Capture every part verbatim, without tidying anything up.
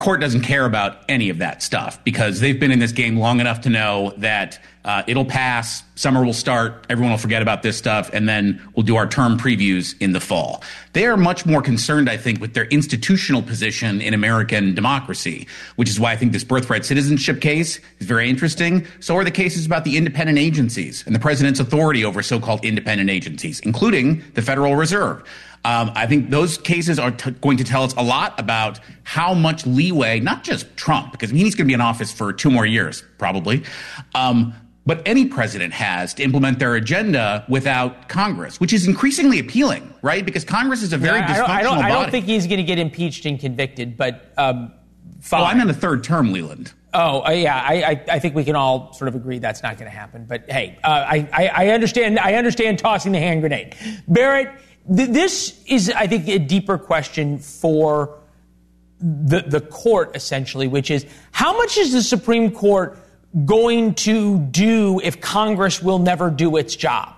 court doesn't care about any of that stuff because they've been in this game long enough to know that uh, it'll pass, summer will start, everyone will forget about this stuff, and then we'll do our term previews in the fall. They are much more concerned, I think, with their institutional position in American democracy, which is why I think this birthright citizenship case is very interesting. So are the cases about the independent agencies and the president's authority over so-called independent agencies, including the Federal Reserve. Um, I think those cases are t- going to tell us a lot about how much leeway, not just Trump, because I mean, he's going to be in office for two more years, probably, um, but any president has to implement their agenda without Congress, which is increasingly appealing, right? Because Congress is a very yeah, dysfunctional I don't, I don't, body. I don't think he's going to get impeached and convicted, but um, fine. Well, I'm in the third term, Leland. Oh, uh, yeah, I, I, I think we can all sort of agree that's not going to happen. But hey, uh, I, I, I understand. I understand tossing the hand grenade, Barrett. Th- this is, I think, a deeper question for the the court, essentially, which is how much is the Supreme Court going to do if Congress will never do its job?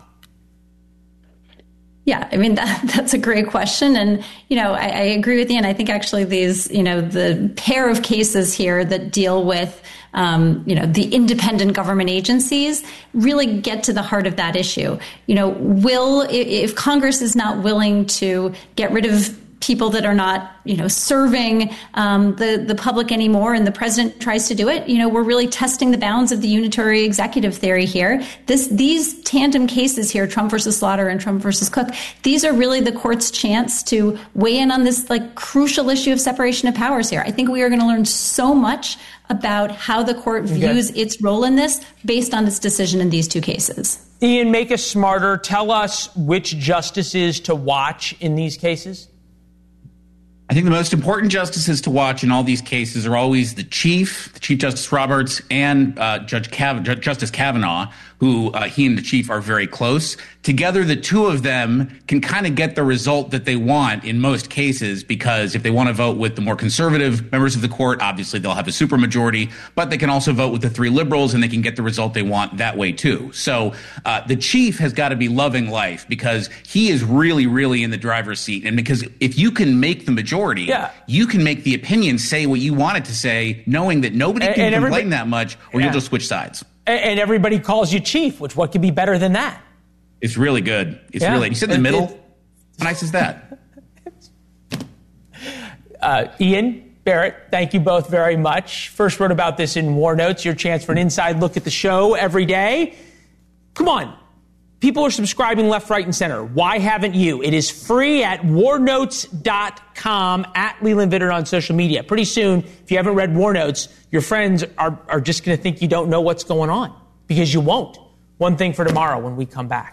Yeah, I mean, that, that's a great question. And, you know, I, I agree with you. And I think actually these, you know, the pair of cases here that deal with, um, you know, the independent government agencies really get to the heart of that issue. You know, will, if Congress is not willing to get rid of people that are not, you know, serving um, the, the public anymore, and the president tries to do it, you know, we're really testing the bounds of the unitary executive theory here. This, these tandem cases here, Trump versus Slaughter and Trump versus Cook, these are really the court's chance to weigh in on this, like, crucial issue of separation of powers here. I think we are going to learn so much about how the court views okay. its role in this based on its decision in these two cases. Ian, make us smarter. Tell us which justices to watch in these cases. I think the most important justices to watch in all these cases are always the Chief, the Chief Justice Roberts, and uh, Judge Kav- Justice Kavanaugh, who uh, he and the Chief are very close. Together, the two of them can kind of get the result that they want in most cases, because if they want to vote with the more conservative members of the court, obviously they'll have a supermajority, but they can also vote with the three liberals and they can get the result they want that way too. So uh, the Chief has got to be loving life because he is really, really in the driver's seat. And because if you can make the majority, yeah. you can make the opinion say what you want it to say, knowing that nobody and, can and complain that much, or yeah. you'll just switch sides. And, and everybody calls you Chief, which what could be better than that? It's really good. It's yeah. really, you sit in the middle. It, How nice is that? uh, Ian, Barrett, thank you both very much. First wrote about this in War Notes, your chance for an inside look at the show every day. Come on. People are subscribing left, right, and center. Why haven't you? It is free at war notes dot com, at Leland Vittert on social media. Pretty soon, if you haven't read War Notes, your friends are, are just going to think you don't know what's going on, because you won't. One thing for tomorrow when we come back.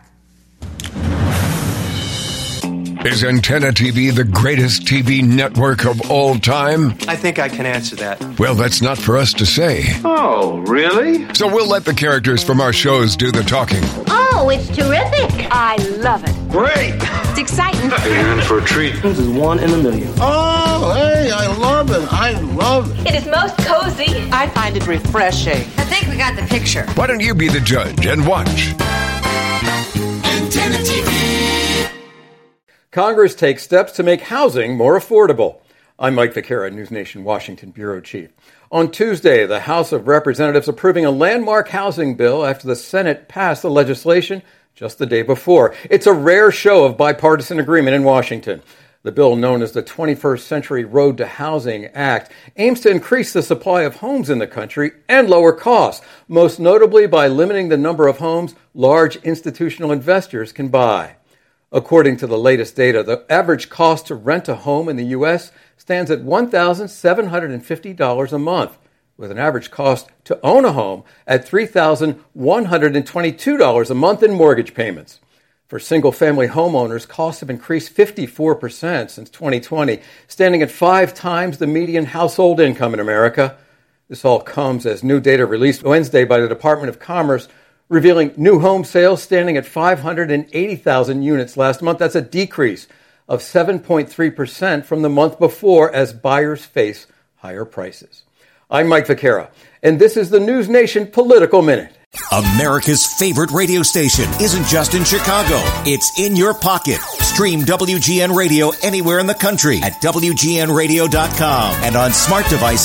Is Antenna T V the greatest T V network of all time? I think I can answer that. Well, that's not for us to say. Oh, really? So we'll let the characters from our shows do the talking. Oh, it's terrific. I love it. Great. It's exciting. You're in for a treat. This is one in a million. Oh, hey, I love it. I love it. It is most cozy. I find it refreshing. I think we got the picture. Why don't you be the judge and watch Antenna T V. Congress takes steps to make housing more affordable. I'm Mike Vaquera, News Nation Washington Bureau Chief. On Tuesday, the House of Representatives approving a landmark housing bill after the Senate passed the legislation just the day before. It's a rare show of bipartisan agreement in Washington. The bill, known as the twenty-first Century Road to Housing Act, aims to increase the supply of homes in the country and lower costs, most notably by limiting the number of homes large institutional investors can buy. According to the latest data, the average cost to rent a home in the U S stands at one thousand seven hundred fifty dollars a month, with an average cost to own a home at three thousand one hundred twenty-two dollars a month in mortgage payments. For single-family homeowners, costs have increased fifty-four percent since twenty twenty, standing at five times the median household income in America. This all comes as new data released Wednesday by the Department of Commerce revealing new home sales standing at five hundred eighty thousand units last month. That's a decrease of seven point three percent from the month before as buyers face higher prices. I'm Mike Vaquera, and this is the News Nation Political Minute. America's favorite radio station isn't just in Chicago. It's in your pocket. Stream W G N Radio anywhere in the country at W G N radio dot com and on smart devices.